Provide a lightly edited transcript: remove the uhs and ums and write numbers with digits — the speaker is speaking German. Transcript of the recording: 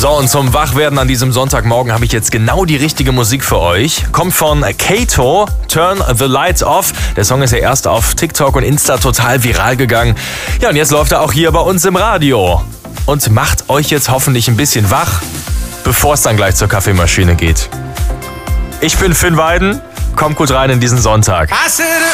So, und zum Wachwerden an diesem Sonntagmorgen habe ich jetzt genau die richtige Musik für euch. Kommt von Kato, Turn the Lights Off. Der Song ist ja erst auf TikTok und Insta total viral gegangen. Ja, und jetzt läuft er auch hier bei uns im Radio. Und macht euch jetzt hoffentlich ein bisschen wach, bevor es dann gleich zur Kaffeemaschine geht. Ich bin Finn Weiden. Kommt gut rein in diesen Sonntag.